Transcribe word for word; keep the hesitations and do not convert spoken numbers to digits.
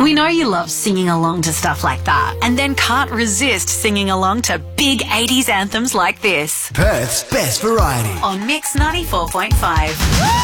We know you love singing along to stuff like that, and then can't resist singing along to big eighties anthems like this. Perth's best variety. On Mix ninety-four point five.